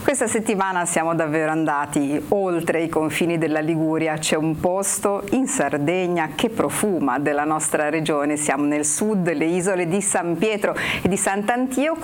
Questa settimana siamo davvero andati oltre i confini della Liguria, c'è un posto in Sardegna che profuma della nostra regione, siamo nel sud, le isole di San Pietro e di Sant'Antio,